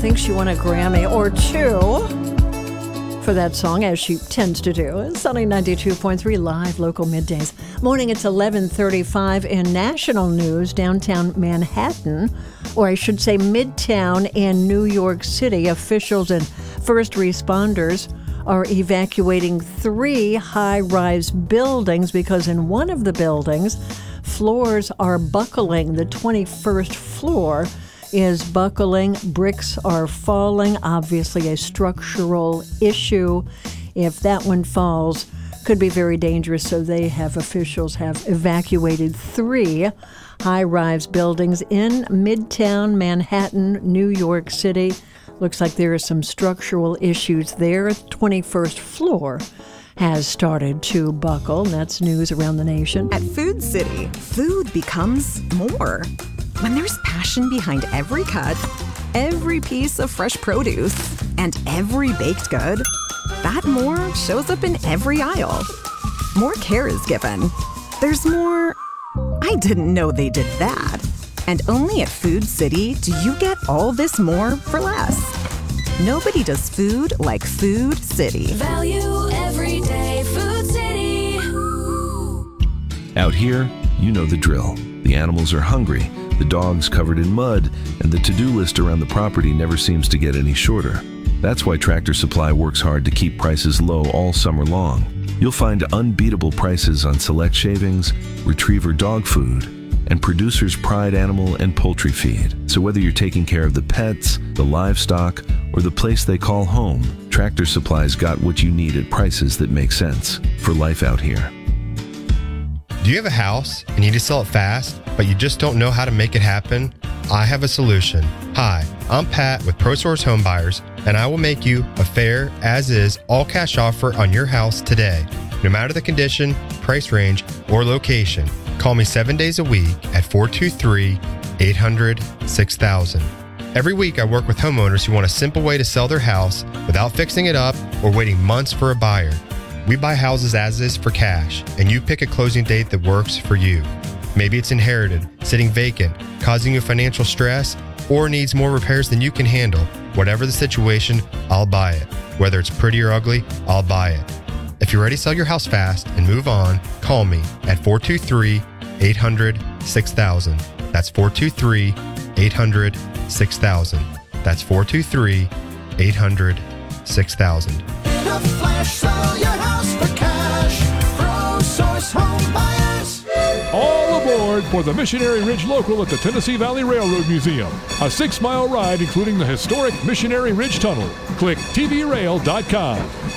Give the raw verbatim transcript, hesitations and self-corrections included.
think she won a Grammy or two for that song, as she tends to do. It's Sunny ninety-two point three live local middays. Morning, it's eleven thirty-five. In national news, downtown Manhattan, or I should say Midtown in New York City, officials and first responders are evacuating three high-rise buildings because in one of the buildings, floors are buckling. The twenty-first floor is buckling. Bricks are falling. Obviously a structural issue. If that one falls, could be very dangerous. So they have, officials have evacuated three high-rise buildings in Midtown Manhattan, New York City. Looks like there are some structural issues there. twenty-first floor has started to buckle. And that's news around the nation. At Food City, food becomes more. When there's passion behind every cut, every piece of fresh produce, and every baked good, that more shows up in every aisle. More care is given. There's more, I didn't know they did that. And only at Food City do you get all this more for less. Nobody does food like Food City. Value every day, Food City. Out here, you know the drill. The animals are hungry, the dog's covered in mud, and the to-do list around the property never seems to get any shorter. That's why Tractor Supply works hard to keep prices low all summer long. You'll find unbeatable prices on select shavings, retriever dog food, and Producer's Pride animal and poultry feed. So whether you're taking care of the pets, the livestock, or the place they call home, Tractor Supply's got what you need at prices that make sense for life out here. Do you have a house and you need to sell it fast, but you just don't know how to make it happen? I have a solution. Hi, I'm Pat with ProSource Home Buyers, and I will make you a fair, as-is, all-cash offer on your house today. No matter the condition, price range, or location, call me seven days a week at four two three, eight hundred, six thousand. Every week I work with homeowners who want a simple way to sell their house without fixing it up or waiting months for a buyer. We buy houses as is for cash, and you pick a closing date that works for you. Maybe it's inherited, sitting vacant, causing you financial stress, or needs more repairs than you can handle. Whatever the situation, I'll buy it. Whether it's pretty or ugly, I'll buy it. If you're ready to sell your house fast and move on, call me at four two three, eight hundred, six thousand. That's four two three, eight hundred, six thousand. That's four two three, eight hundred, six thousand. In a flash, sell your house for cash. ProSource Home Buyers. All aboard for the Missionary Ridge Local at the Tennessee Valley Railroad Museum. A six-mile ride including the historic Missionary Ridge Tunnel. Click T V rail dot com.